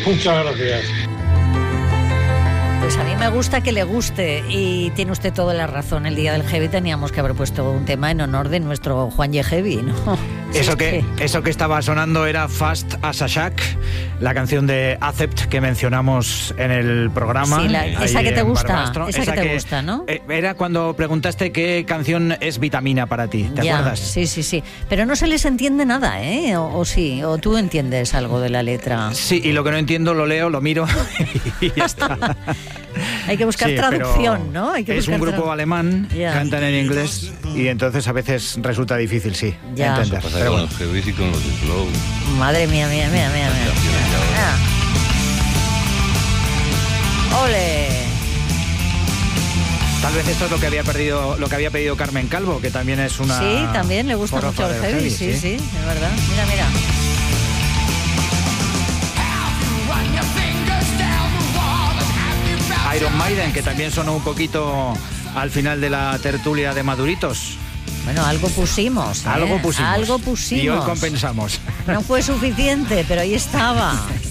Muchas gracias. Pues a mí me gusta que le guste y tiene usted toda la razón. El día del Heavy teníamos que haber puesto un tema en honor de nuestro Juan Ye Heavy, ¿no? Eso que estaba sonando era Fast as a Shack, la canción de Accept que mencionamos en el programa. Sí, esa que te gusta, esa que te gusta, ¿no? Era cuando preguntaste qué canción es vitamina para ti, ¿te acuerdas? Sí. Pero no se les entiende nada, ¿eh? O sí, o tú entiendes algo de la letra. Sí, y lo que no entiendo lo leo, lo miro y ya está. Hay que buscar traducción, ¿no? Es un grupo alemán, cantan en inglés y entonces a veces resulta difícil, sí, entender. Pero con los heavy y con los slow. Madre mía. ¡Ole! Tal vez esto es lo que había pedido Carmen Calvo, que también es una... Sí, también le gusta mucho el heavy, sí, es verdad. Mira. Iron Maiden, que también sonó un poquito al final de la tertulia de Maduritos. Bueno, algo pusimos. Algo pusimos. Algo pusimos. Y hoy compensamos. No fue suficiente, pero ahí estaba.